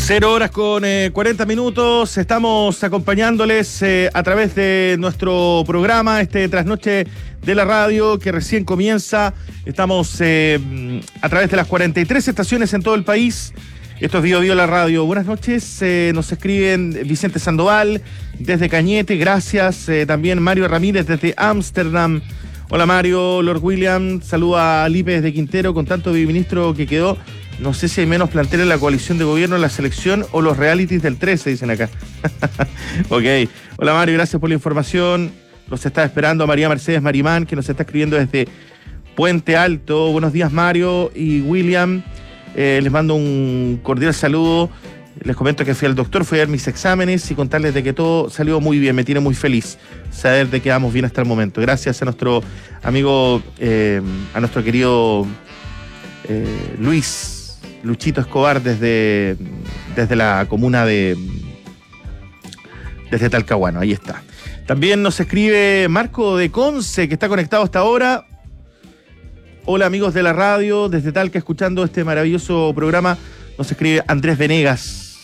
0 horas con 40 minutos. Estamos acompañándoles a través de nuestro programa, Trasnoche de la Radio, que recién comienza. Estamos a través de las 43 estaciones en todo el país. Esto es Bio Bio la Radio. Buenas noches. Nos escriben Vicente Sandoval desde Cañete. Gracias. También Mario Ramírez desde Ámsterdam. Hola Mario. Lord William. Saluda a Lipe desde Quintero. Con tanto viceministro que quedó, no sé si hay menos plantel en la coalición de gobierno, en la selección o los realities del 13, dicen acá. Ok. Hola Mario, gracias por la información. Los está esperando a María Mercedes Marimán, que nos está escribiendo desde Puente Alto. Buenos días Mario y William. Les mando un cordial saludo. Les comento que fui al doctor, fui a ver mis exámenes y contarles de que todo salió muy bien. Me tiene muy feliz saber de que vamos bien hasta el momento. Gracias a nuestro amigo, a nuestro querido Luchito Escobar desde la comuna desde Talcahuano. Ahí está. También nos escribe Marco de Conce, que está conectado hasta ahora. Hola amigos de la radio, desde Talca, escuchando este maravilloso programa. Nos escribe Andrés Venegas.